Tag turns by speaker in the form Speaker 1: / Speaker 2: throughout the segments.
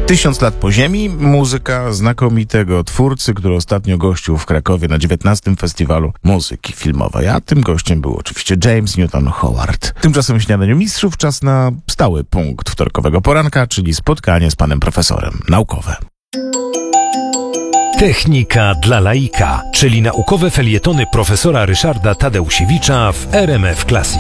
Speaker 1: 1000 lat po ziemi, muzyka znakomitego twórcy, który ostatnio gościł w Krakowie na 19. Festiwalu Muzyki Filmowej. A tym gościem był oczywiście James Newton Howard. Tymczasem w Śniadaniu Mistrzów czas na stały punkt wtorkowego poranka, czyli spotkanie z panem profesorem naukowe.
Speaker 2: Technika dla laika, czyli naukowe felietony profesora Ryszarda Tadeusiewicza w RMF Classic.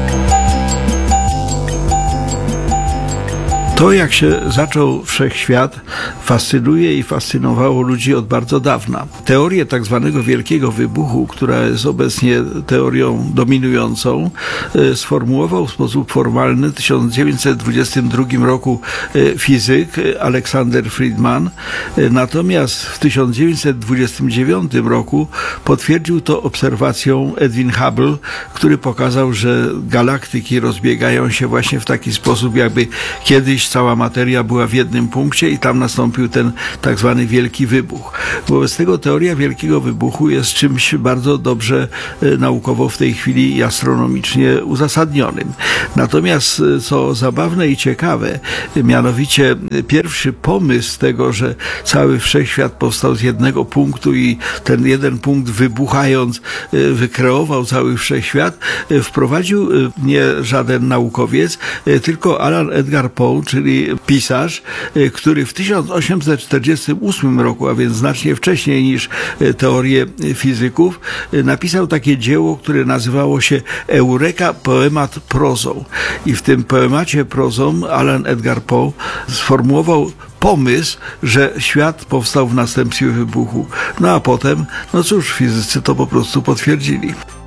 Speaker 3: To, jak się zaczął wszechświat, fascynuje i fascynowało ludzi od bardzo dawna. Teorię tak zwanego Wielkiego Wybuchu, która jest obecnie teorią dominującą, sformułował w sposób formalny w 1922 roku fizyk Alexander Friedman. Natomiast w 1929 roku potwierdził to obserwacją Edwin Hubble, który pokazał, że galaktyki rozbiegają się właśnie w taki sposób, jakby kiedyś cała materia była w jednym punkcie i tam nastąpił ten tak zwany Wielki Wybuch. Wobec tego teoria Wielkiego Wybuchu jest czymś bardzo dobrze naukowo w tej chwili i astronomicznie uzasadnionym. Natomiast co zabawne i ciekawe, mianowicie pierwszy pomysł tego, że cały wszechświat powstał z jednego punktu i ten jeden punkt wybuchając wykreował cały wszechświat, wprowadził nie żaden naukowiec, tylko Alan Edgar Poe, czyli pisarz, który w 1848 roku, a więc znacznie wcześniej niż teorie fizyków, napisał takie dzieło, które nazywało się Eureka, poemat prozą. I w tym poemacie prozą Alan Edgar Poe sformułował pomysł, że świat powstał w następstwie wybuchu. No a potem, no cóż, fizycy to po prostu potwierdzili.